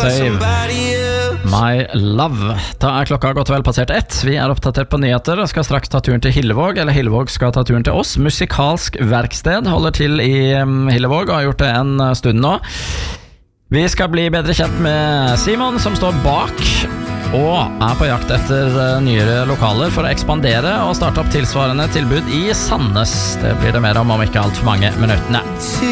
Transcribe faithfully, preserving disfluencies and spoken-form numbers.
Save My Love. Da er klokka godt vel passert ett. Vi er oppdatert på nyheter og skal straks ta turen til Hillevåg, eller Hillevåg skal ta turen til oss. Musikalsk verksted holder til i Hillevåg og har gjort det en stund nå. Vi skal bli bedre kjent med Simon som står bak og er på jakt etter nyere lokaler for å ekspandere og starte opp tilsvarende tilbud i Sandnes. Det blir det mer om om ikke alt for mange minuttene.